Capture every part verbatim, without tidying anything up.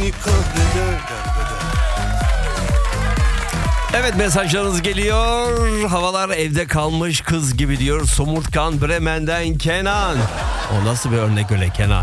Evet, mesajlarınız geliyor. Havalar evde kalmış kız gibi diyor Somurtkan Bremen'den Kenan. O nasıl bir örnek öyle Kenan?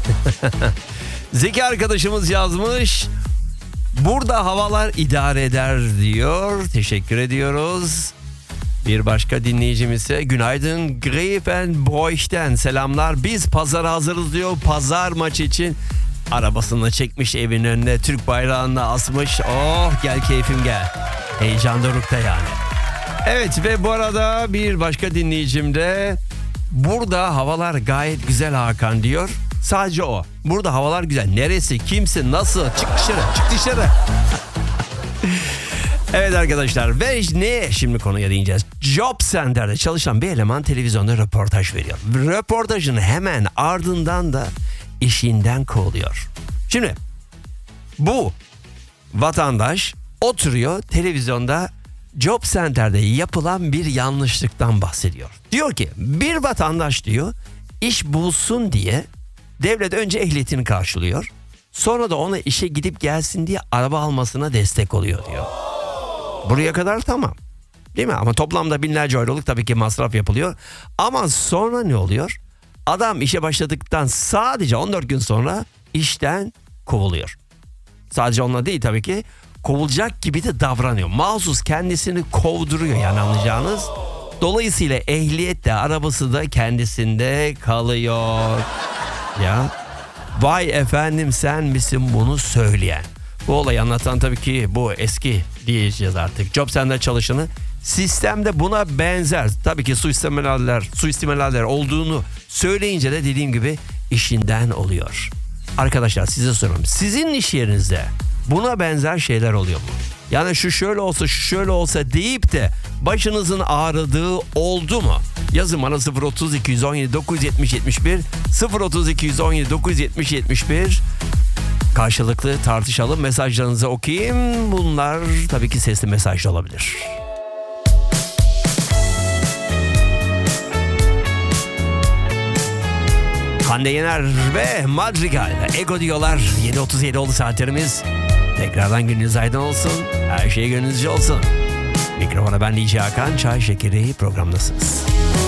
Zeki arkadaşımız yazmış. Burada havalar idare eder diyor. Teşekkür ediyoruz. Bir başka dinleyicimiz ise günaydın Grevenbroich'ten selamlar. Biz pazara hazırız diyor. Pazar maçı için arabasını çekmiş evin önüne, Türk bayrağını asmış. Oh gel keyfim gel. Heyecan dorukta yani. Evet ve bu arada bir başka dinleyicim de burada havalar gayet güzel Hakan diyor. Sadece o. Burada havalar güzel. Neresi, kimsin, nasıl? Çık dışarı, çık dışarı. Evet arkadaşlar ve ne şimdi konuya değineceğiz. Job Center'de çalışan bir eleman televizyonda röportaj veriyor. Röportajın hemen ardından da işinden kovuluyor. Şimdi bu vatandaş oturuyor televizyonda Job Center'de yapılan bir yanlışlıktan bahsediyor. Diyor ki bir vatandaş diyor iş bulsun diye devlet önce ehliyetini karşılıyor. Sonra da ona işe gidip gelsin diye araba almasına destek oluyor diyor. Buraya kadar tamam. Değil mi? Ama toplamda binlerce euroluk tabii ki masraf yapılıyor. Ama sonra ne oluyor? Adam işe başladıktan sadece on dört gün sonra işten kovuluyor. Sadece onunla değil tabii ki. Kovulacak gibi de davranıyor. Mahsus kendisini kovduruyor yani anlayacağınız. Dolayısıyla ehliyet de arabası da kendisinde kalıyor. Ya vay efendim sen misin bunu söyleyen? Bu olayı anlatan tabii ki bu eski diyeceğiz artık. Job Center çalışanı sistemde buna benzer. Tabii ki suistimaller, suistimaller olduğunu söyleyince de dediğim gibi işinden oluyor. Arkadaşlar size soruyorum. Sizin iş yerinizde buna benzer şeyler oluyor mu? Yani şu şöyle olsa şu şöyle olsa deyip de başınızın ağrıdığı oldu mu? Yazın bana sıfır otuz iki yüz on yedi dokuz yüz yetmiş yetmiş bir sıfır otuz iki yüz on yedi dokuz yüz yetmiş yetmiş bir karşılıklı tartışalım. Mesajlarınızı okuyayım. Bunlar tabii ki sesli mesaj da olabilir. Hande Yener ve Madrigal Ego diyorlar. yedi otuz yedi oldu saatlerimiz. Tekrardan gününüz aydın olsun. Her şey gönlünüzce olsun. Mikrofona ben D J Hakan. Çay Şekeri programdasınız.